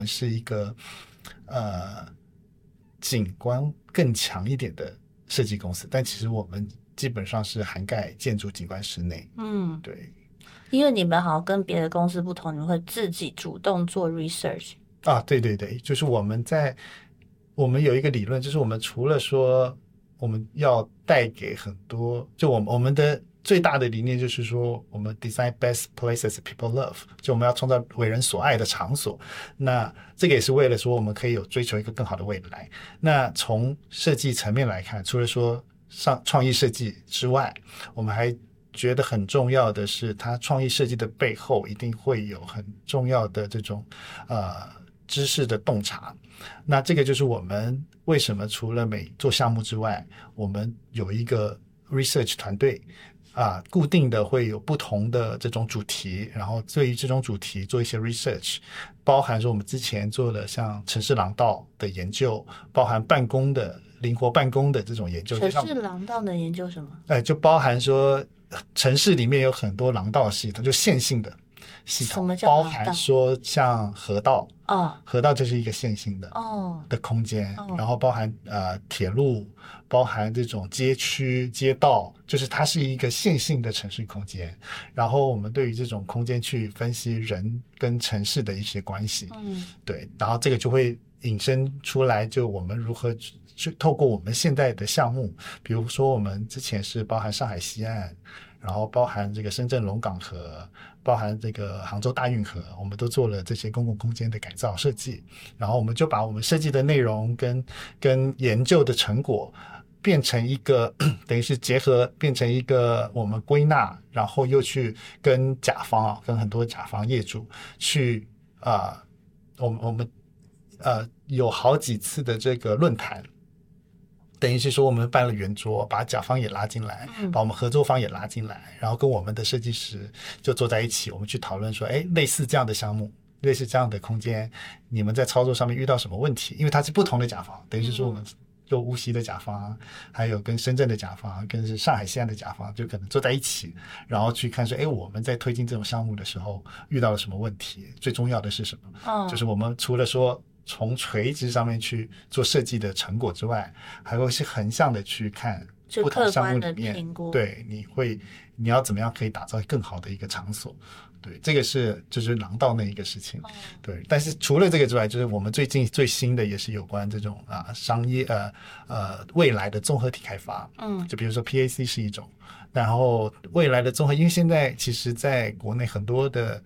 是一个景观更强一点的设计公司，但其实我们基本上是涵盖建筑、景观、室内。对因为你们好像跟别的公司不同，你们会自己主动做 research。 啊，对对对，就是我们有一个理论，就是我们除了说我们要带给很多，就我们的最大的理念就是说，我们 design best places people love，就我们要创造为人所爱的场所。那这个也是为了说，我们可以有追求一个更好的未来。那从设计层面来看，除了说创意设计之外，我们还觉得很重要的是，它创意设计的背后一定会有很重要的这种知识的洞察。那这个就是我们为什么除了每做项目之外，我们有一个 research 团队固定的会有不同的这种主题，然后对于这种主题做一些 research， 包含说我们之前做了像城市廊道的研究，包含灵活办公的这种研究。 城市廊道的研究什么？ 就包含说城市里面有很多廊道系统，就线性的系统， 什么叫包廊道？ 含说像河道，河道就是一个线性的的空间，然后包含铁路，包含这种街区街道，就是它是一个线性的城市空间。然后我们对于这种空间去分析人跟城市的一些关系，对，然后这个就会引申出来，就我们如何去透过我们现在的项目，比如说我们之前是包含上海西岸，然后包含这个深圳龙岗河，包含这个杭州大运河，我们都做了这些公共空间的改造设计。然后我们就把我们设计的内容跟研究的成果变成一个等于是结合，变成一个我们归纳，然后又去跟甲方跟很多甲方业主去我们有好几次的这个论坛，等于是说我们办了圆桌，把甲方也拉进来，把我们合作方也拉进来，然后跟我们的设计师就坐在一起，我们去讨论说，类似这样的项目，类似这样的空间，你们在操作上面遇到什么问题？因为它是不同的甲方，等于是说我们就无锡的甲方，还有跟深圳的甲方，跟上海西岸的甲方，就可能坐在一起，然后去看说，我们在推进这种项目的时候遇到了什么问题？最重要的是什么？就是我们除了说从垂直上面去做设计的成果之外，还会是横向的去看不同项目里面，对，你要怎么样可以打造更好的一个场所。对，这个就是廊道那一个事情。对，但是除了这个之外，就是我们最近最新的也是有关这种商业未来的综合体开发。就比如说 PAC 是一种，然后未来的综合，因为现在其实在国内很多的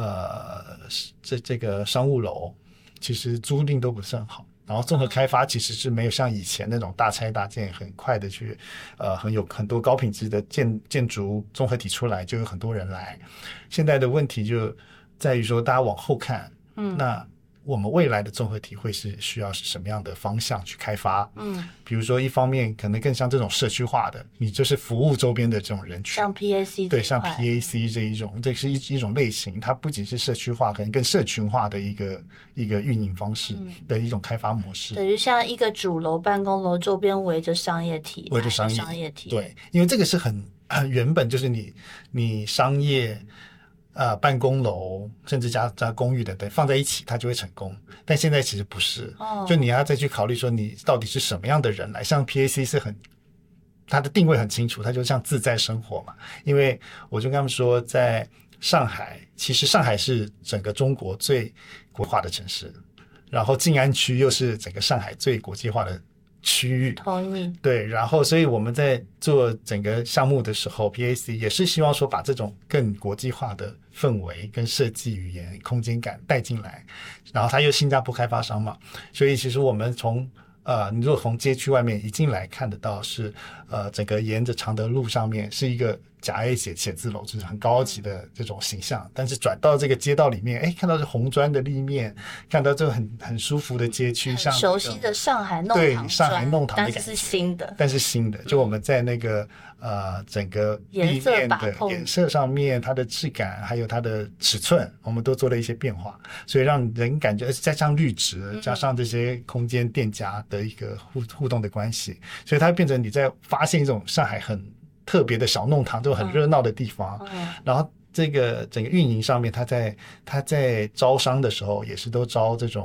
这个商务楼其实租赁都不是很好，然后综合开发其实是没有像以前那种大拆大建很快的去很多高品质的建筑综合体出来，就有很多人来。现在的问题就在于说大家往后看，那我们未来的综合体会是需要是什么样的方向去开发？比如说一方面可能更像这种社区化的，你就是服务周边的这种人群， 像 PAC 对，像 PAC 这一种，这是一种类型，它不仅是社区化，可能更社群化的一个运营方式的一种开发模式。 等于像一个主楼办公楼周边围着商业体， 围着商业体，对，因为这个是很原本就是你商业办公楼甚至加公寓等放在一起它就会成功，但现在其实不是。就你要再去考虑说你到底是什么样的人来，像 PAC 是它的定位很清楚，它就像自在生活嘛。因为我就跟他们说，在上海，其实上海是整个中国最国际化的城市，然后静安区又是整个上海最国际化的区域。 同意。 对，然后所以我们在做整个项目的时候 PAC 也是希望说把这种更国际化的氛围跟设计语言空间感带进来，然后它又新加坡开发商嘛，所以其实我们从你如果从街区外面一进来看得到是整个沿着常德路上面是一个甲 A 写字楼，就是很高级的这种形象，但是转到这个街道里面，看到是红砖的立面，看到这个很舒服的街区，像熟悉的上海弄堂， 对，上海弄堂的感觉， 但是新的， 就我们在那个整个立面的颜色上面，它的质感还有它的尺寸，我们都做了一些变化，所以让人感觉加上绿植，加上这些空间店家的一个互动的关系，所以它变成你在发现一种上海很特别的小弄堂，这种很热闹的地方。然后这个整个运营上面，它在招商的时候也是都招这种